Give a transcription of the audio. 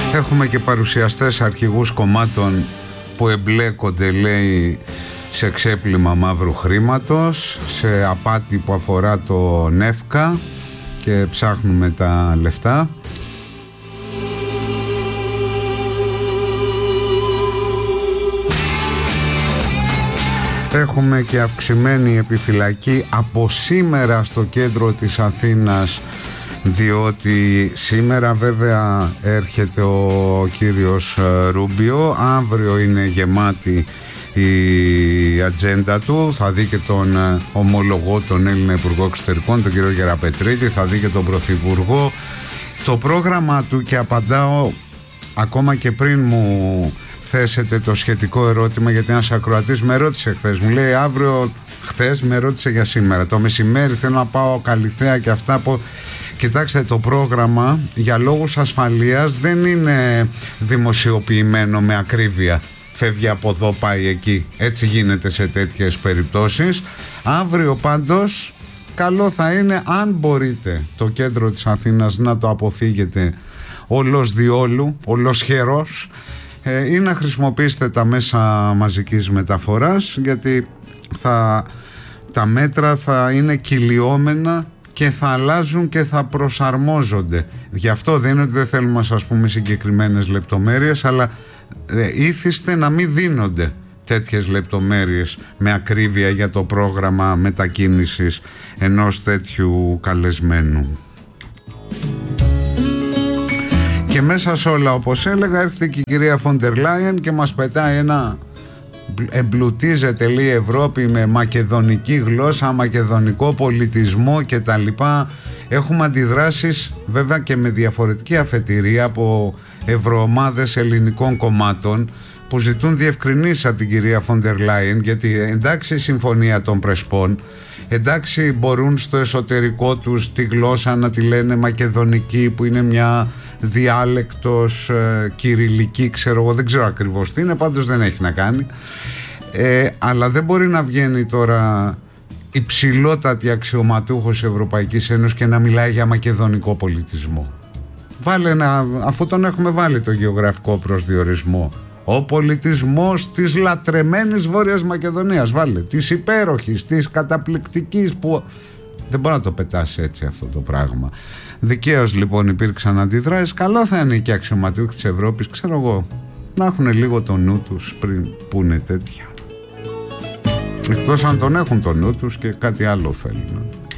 Έχουμε και παρουσιαστές αρχηγούς κομμάτων που εμπλέκονται, λέει, σε ξέπλυμα μαύρου χρήματος, σε απάτη που αφορά το ΝΕΦΚΑ και ψάχνουμε τα λεφτά. Έχουμε και αυξημένη επιφυλακή από σήμερα στο κέντρο της Αθήνας, διότι σήμερα βέβαια έρχεται ο κύριος Ρούμπιο, αύριο είναι γεμάτη η ατζέντα του, θα δει και τον ομολογό, τον Έλληνα Υπουργό Εξωτερικών, τον κύριο Γεραπετρίδη, θα δει και τον Πρωθυπουργό. Το πρόγραμμα του, και απαντάω ακόμα και πριν μου θέσετε το σχετικό ερώτημα, γιατί ένας ακροατής με ρώτησε χθες, μου λέει αύριο, χθες με ρώτησε για σήμερα, το μεσημέρι θέλω να πάω Καλιθέα και αυτά που... Κοιτάξτε, το πρόγραμμα για λόγους ασφαλείας δεν είναι δημοσιοποιημένο με ακρίβεια. Φεύγει από εδώ, πάει εκεί. Έτσι γίνεται σε τέτοιες περιπτώσεις. Αύριο πάντως καλό θα είναι, αν μπορείτε, το κέντρο της Αθήνας να το αποφύγετε όλος διόλου, όλος χερός, ή να χρησιμοποιήσετε τα μέσα μαζικής μεταφοράς, γιατί τα μέτρα θα είναι κυλιόμενα και θα αλλάζουν και θα προσαρμόζονται. Γι' αυτό δεν είναι ότι δεν θέλουμε να σας πούμε συγκεκριμένες λεπτομέρειες, αλλά ήθιστε να μην δίνονται τέτοιες λεπτομέρειες με ακρίβεια για το πρόγραμμα μετακίνησης ενός τέτοιου καλεσμένου. Και μέσα σε όλα, όπως έλεγα, έρχεται και η κυρία Φόντερ Λάιεν και μας πετάει ένα εμπλουτίζεται, λέει, η Ευρώπη με μακεδονική γλώσσα, μακεδονικό πολιτισμό κτλ. Έχουμε αντιδράσεις βέβαια και με διαφορετική αφετηρία από ευρωομάδες ελληνικών κομμάτων που ζητούν διευκρινήσεις από την κυρία Φόντερ Λάιεν, γιατί εντάξει η συμφωνία των Πρεσπών, εντάξει μπορούν στο εσωτερικό τους τη γλώσσα να τη λένε μακεδονική, που είναι μια διάλεκτος κυριλική, ξέρω εγώ, δεν ξέρω ακριβώς τι είναι, πάντως δεν έχει να κάνει, αλλά δεν μπορεί να βγαίνει τώρα υψηλότατη αξιωματούχος Ευρωπαϊκής Ένωσης και να μιλάει για μακεδονικό πολιτισμό. Βάλε αφού τον έχουμε βάλει το γεωγραφικό προσδιορισμό, ο πολιτισμός της λατρεμένης Βόρειας Μακεδονίας, βάλε, της υπέροχης, της καταπληκτικής, που δεν μπορεί να το πετάσει έτσι αυτό το πράγμα. Δικαίως λοιπόν υπήρξαν αντιδράσεις. Καλό θα είναι και αξιωματούχοι της Ευρώπης, ξέρω εγώ, να έχουν λίγο το νου τους πριν πούνε τέτοια. Εκτός αν τον έχουν το νου τους και κάτι άλλο θέλουν.